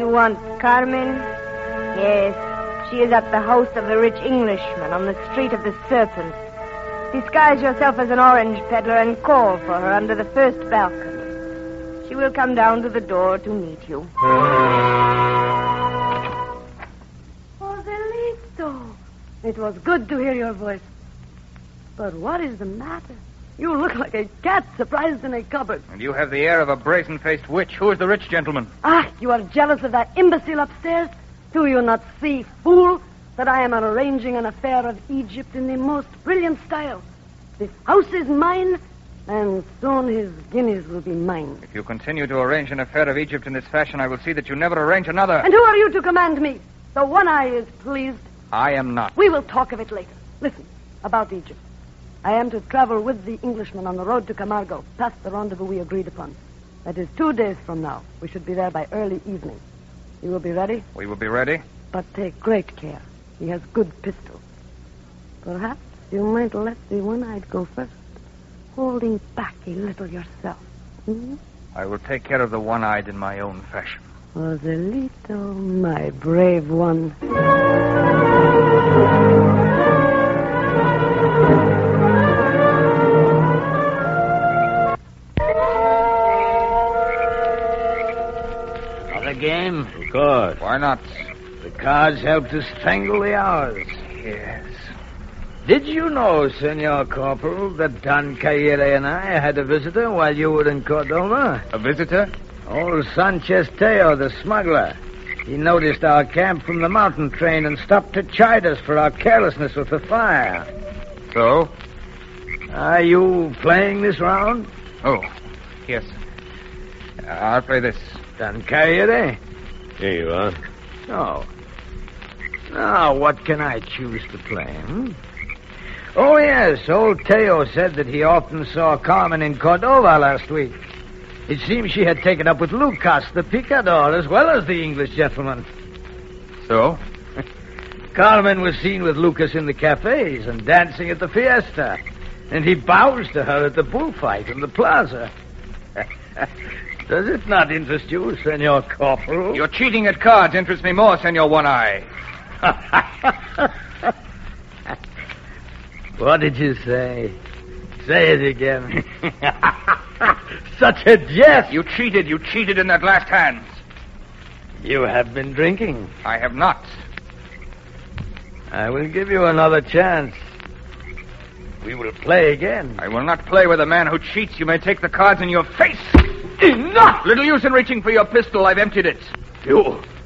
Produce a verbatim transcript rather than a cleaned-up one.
You want Carmen? Yes, she is at the house of the rich Englishman on the Street of the Serpent. Disguise yourself as an orange peddler and call for her under the first balcony. She will come down to the door to meet you. Joselito, it was good to hear your voice. But what is the matter? You look like a cat surprised in a cupboard. And you have the air of a brazen-faced witch. Who is the rich gentleman? Ah, you are jealous of that imbecile upstairs? Do you not see, fool, that I am arranging an affair of Egypt in the most brilliant style? This house is mine, and soon his guineas will be mine. If you continue to arrange an affair of Egypt in this fashion, I will see that you never arrange another. And who are you to command me? The One-Eye is pleased. I am not. We will talk of it later. Listen, about Egypt. I am to travel with the Englishman on the road to Camargo, past the rendezvous we agreed upon. That is two days from now. We should be there by early evening. You will be ready? We will be ready. But take great care. He has good pistols. Perhaps you might let the One-Eyed go first, holding back a little yourself. Hmm? I will take care of the One-Eyed in my own fashion. Joselito, my brave one. Another game? Of course. Why not? The cards help to strangle the hours. Yes. Did you know, Senor Corporal, that Don Cayere and I had a visitor while you were in Cordova? A visitor? Old Sanchez Teo, the smuggler. He noticed our camp from the mountain train and stopped to chide us for our carelessness with the fire. So? Are you playing this round? Oh, yes. I'll play this. Don Cayere? Here you are. Oh. Now, what can I choose to play, hmm? Oh, yes, old Teo said that he often saw Carmen in Cordova last week. It seems she had taken up with Lucas, the picador, as well as the English gentleman. So? Carmen was seen with Lucas in the cafes and dancing at the fiesta. And he bows to her at the bullfight in the plaza. Does it not interest you, Senor Corporal? Your cheating at cards interests me more, Senor One-Eye. What did you say? Say it again. Such a jest. You cheated. You cheated in that last hand. You have been drinking. I have not. I will give you another chance. We will play again. I will not play with a man who cheats. You may take the cards in your face. Enough! Little use in reaching for your pistol. I've emptied it. You...